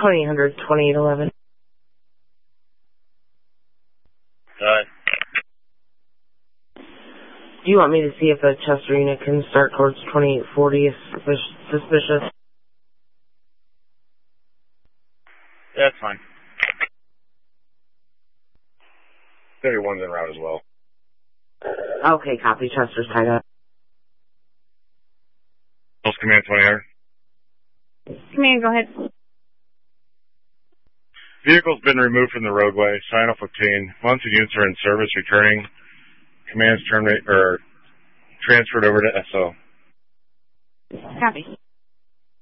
2800, 2811. Do you want me to see if a Chester unit can start towards 2840 if suspicious? Yeah, that's fine. 31's en route as well. Okay, copy. Chester's tied up. Pulse Command 2800. Command, go ahead. Vehicle's been removed from the roadway. Sign-off obtained. Muncie units are in service, returning. Commands transferred over to SO. Copy.